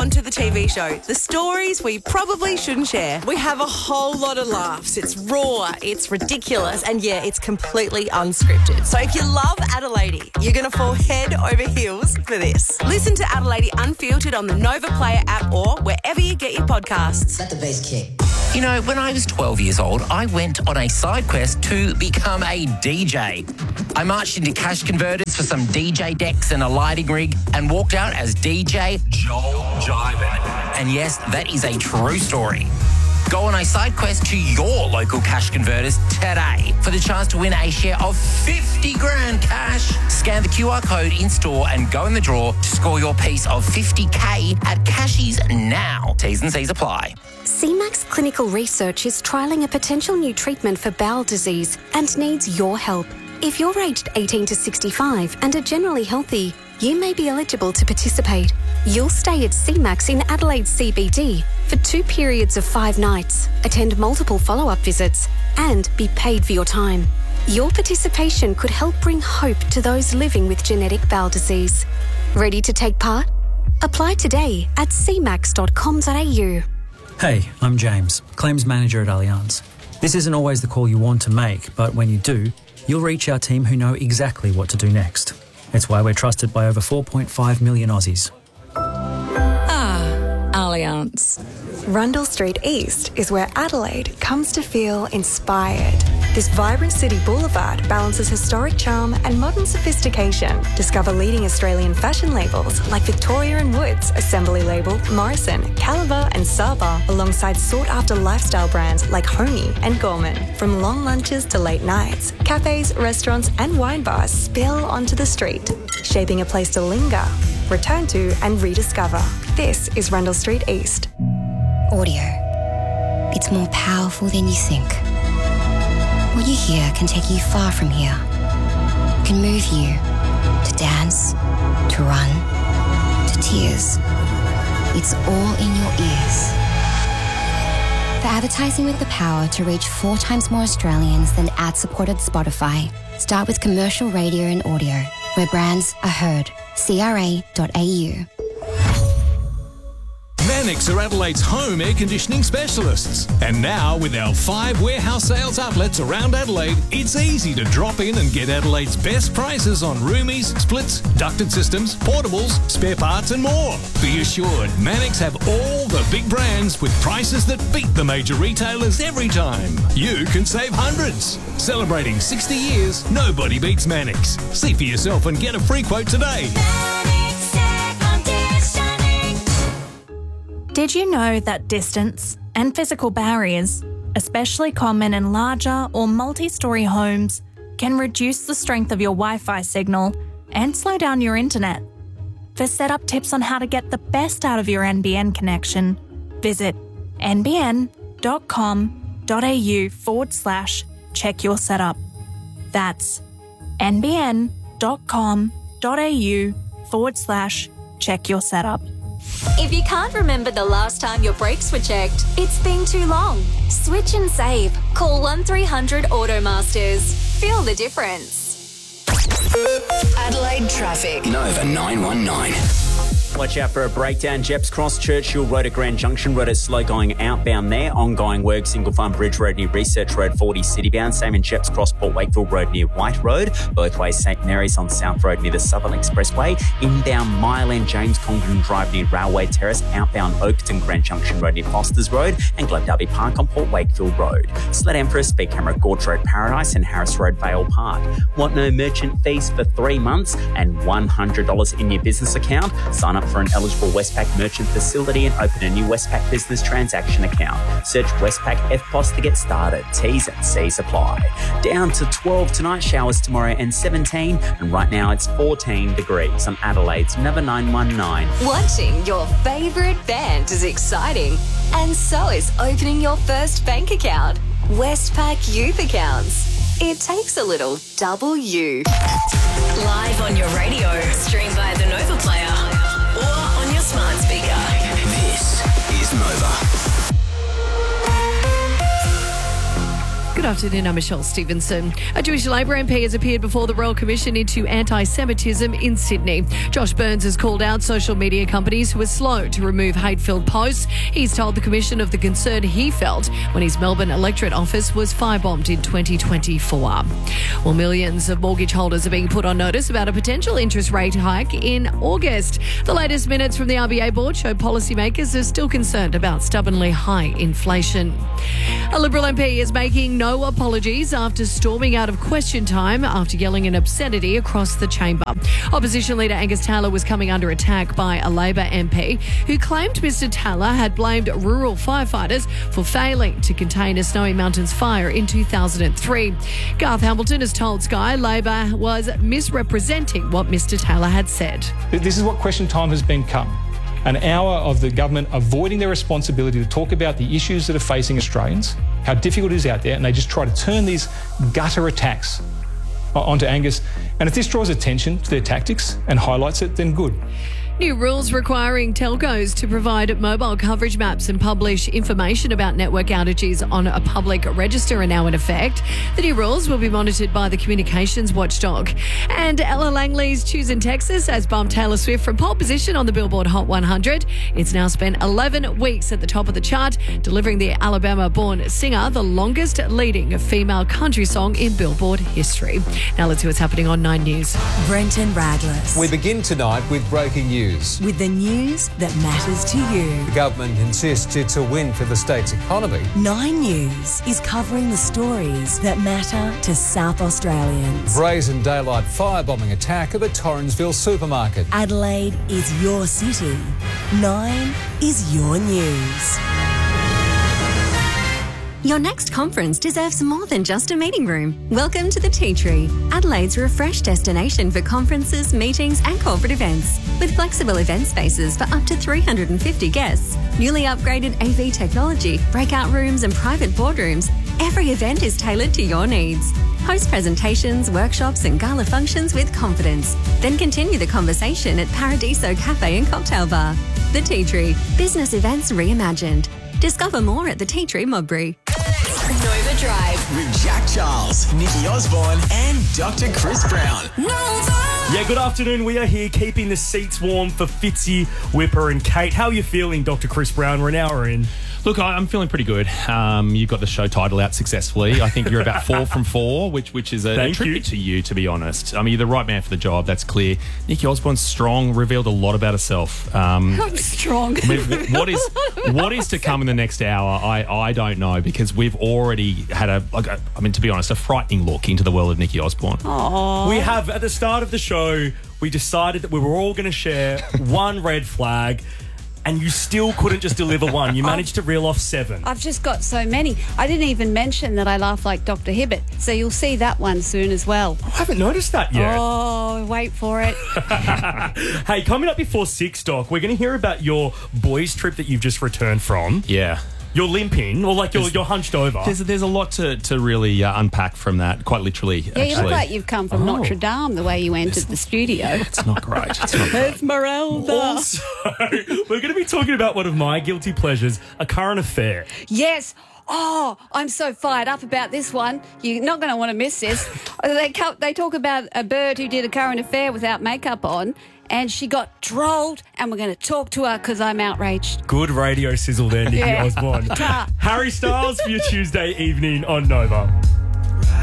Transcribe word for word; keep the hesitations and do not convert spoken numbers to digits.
onto the T V show. The stories we probably shouldn't share. We have a whole lot of laughs. It's raw, it's ridiculous, and yeah, it's completely unscripted. So if you love Adelaide, you're going to fall head over heels for this. Listen to Adelaide Unfiltered on the Nova Player app or wherever you get your podcasts. Let the bass kick. You know, when I was twelve years old, I went on a side quest to become a D J. I marched into cash converters for some D J decks and a lighting rig and walked out as D J Joel Jivin. And yes, that is a true story. Go on a side quest to your local cash converters today for the chance to win a share of fifty grand cash. Scan the Q R code in store and go in the draw to score your piece of fifty K at Cashies now. T's and C's apply. C MAX Clinical Research is trialling a potential new treatment for bowel disease and needs your help. If you're aged eighteen to sixty-five and are generally healthy, you may be eligible to participate. You'll stay at C MAX in Adelaide C B D for two periods of five nights, attend multiple follow-up visits, and be paid for your time. Your participation could help bring hope to those living with genetic bowel disease. Ready to take part? Apply today at c max dot com dot a u. Hey, I'm James, Claims Manager at Allianz. This isn't always the call you want to make, but when you do, you'll reach our team who know exactly what to do next. It's why we're trusted by over four point five million Aussies. Ah, Allianz. Rundle Street East is where Adelaide comes to feel inspired. This vibrant city boulevard balances historic charm and modern sophistication. Discover leading Australian fashion labels like Victoria and Woods, Assembly Label, Morrison, Caliber and Saba, alongside sought-after lifestyle brands like Homey and Gorman. From long lunches to late nights, cafes, restaurants and wine bars spill onto the street, shaping a place to linger, return to and rediscover. This is Rundle Street East. Audio. It's more powerful than you think. What you hear can take you far from here. It can move you to dance, to run, to tears. It's all in your ears. For advertising with the power to reach four times more Australians than ad-supported Spotify, start with commercial radio and audio, where brands are heard. c r a dot a u. Mannix are Adelaide's home air conditioning specialists. And now, with our five warehouse sales outlets around Adelaide, it's easy to drop in and get Adelaide's best prices on roomies, splits, ducted systems, portables, spare parts and more. Be assured, Mannix have all the big brands with prices that beat the major retailers every time. You can save hundreds. Celebrating sixty years, nobody beats Mannix. See for yourself and get a free quote today. Did you know that distance and physical barriers, especially common in larger or multi-storey homes, can reduce the strength of your Wi-Fi signal and slow down your internet? For setup tips on how to get the best out of your N B N connection, visit nbn.com.au forward slash check your setup. That's nbn.com.au forward slash check your setup. If you can't remember the last time your brakes were checked, it's been too long. Switch and save. Call one three hundred Automasters. Feel the difference. Adelaide traffic. Nova nine one nine. Watch out for a breakdown. Jeps Cross, Churchill Road at Grand Junction Road is slow going outbound there. Ongoing work, Single Farm Bridge Road near Research Road forty citybound. Same in Jeps Cross, Port Wakefield Road near White Road. Both ways St Mary's on South Road near the Southern Expressway. Inbound Mile End James Congdon Drive near Railway Terrace. Outbound Oakton Grand Junction Road near Foster's Road. And Glendarby Park on Port Wakefield Road. Sled Emperor, Speed Camera, Gorge Road Paradise and Harris Road Vale Park. Want no merchant fees for three months and one hundred dollars in your business account? Sign up for an eligible Westpac merchant facility and open a new Westpac business transaction account. Search Westpac F P O S to get started. T's and C's apply. Down to twelve tonight, showers tomorrow and seventeen, and right now it's fourteen degrees on Adelaide's Nova nine one nine. Watching your favourite band is exciting, and so is opening your first bank account. Westpac Youth Accounts. It takes a little W. Live on your radio, stream via the Nova Player or on your smart speaker. This is Nova. Good Good afternoon, I'm Michelle Stevenson. A Jewish Labor M P has appeared before the Royal Commission into anti-Semitism in Sydney. Josh Burns has called out social media companies who were slow to remove hate-filled posts. He's told the Commission of the concern he felt when his Melbourne electorate office was firebombed in twenty twenty-four. Well, millions of mortgage holders are being put on notice about a potential interest rate hike in August. The latest minutes from the R B A board show policymakers are still concerned about stubbornly high inflation. A Liberal M P is making no apologies after storming out of question time after yelling an obscenity across the chamber. Opposition leader Angus Taylor was coming under attack by a Labor M P who claimed Mr Taylor had blamed rural firefighters for failing to contain a Snowy Mountains fire in two thousand three. Garth Hamilton has told Sky Labor was misrepresenting what Mr Taylor had said. This is what question time has become. An hour of the government avoiding their responsibility to talk about the issues that are facing Australians, how difficult it is out there, and they just try to turn these gutter attacks onto Angus. And if this draws attention to their tactics and highlights it, then good. New rules requiring telcos to provide mobile coverage maps and publish information about network outages on a public register are now in effect. The new rules will be monitored by the communications watchdog. And Ella Langley's Choosing Texas has bumped Taylor Swift from pole position on the Billboard Hot one hundred. It's now spent eleven weeks at the top of the chart, delivering the Alabama-born singer the longest leading female country song in Billboard history. Now let's see what's happening on Nine News. Brenton Radless. We begin tonight with breaking news. With the news that matters to you. The government insists it's a win for the state's economy. Nine News is covering the stories that matter to South Australians. Brazen daylight firebombing attack of a Torrensville supermarket. Adelaide is your city. Nine is your news. Your next conference deserves more than just a meeting room. Welcome to the Tea Tree, Adelaide's refreshed destination for conferences, meetings and corporate events. With flexible event spaces for up to three hundred fifty guests, newly upgraded A V technology, breakout rooms and private boardrooms, every event is tailored to your needs. Host presentations, workshops and gala functions with confidence. Then continue the conversation at Paradiso Cafe and Cocktail Bar. The Tea Tree, business events reimagined. Discover more at the Tea Tree, Modbury. Nova Drive with Jack Charles, Nikki Osborne, and Doctor Chris Brown. Yeah, good afternoon. We are here keeping the seats warm for Fitzy, Whipper, and Kate. How are you feeling, Doctor Chris Brown? We're an hour in. Look, I'm feeling pretty good. Um, you got the show title out successfully. I think you're about four from four, which which is a, a tribute you. to you, to be honest. I mean, you're the right man for the job. That's clear. Nikki Osborne's strong, revealed a lot about herself. Um, I'm strong. I mean, what is what is to come in the next hour? I, I don't know, because we've already had a, like a, I mean, to be honest, a frightening look into the world of Nikki Osborne. Aww. We have, at the start of the show, we decided that we were all going to share one red flag. And you still couldn't just deliver one. You managed to reel off seven. I've just got so many. I didn't even mention that I laugh like Doctor Hibbert, so you'll see that one soon as well. I haven't noticed that yet. Oh, wait for it. Hey, coming up before six, Doc, we're going to hear about your boys' trip that you've just returned from. Yeah. You're limping, or like you're, you're hunched over. There's, there's a lot to, to really uh, unpack from that, quite literally, Yeah, actually. you look like you've come from Oh. Notre Dame the way you entered the studio. It's not great. It's not great. Esmeralda. Also, we're going to be talking about one of my guilty pleasures, a current affair. Yes. Oh, I'm so fired up about this one. You're not going to want to miss this. they, co- they talk about a bird who did a current affair without makeup on, and she got trolled, and we're going to talk to her because I'm outraged. Good radio sizzle there, Nikki Yeah. Osborne. Harry Styles for your Tuesday evening on Nova.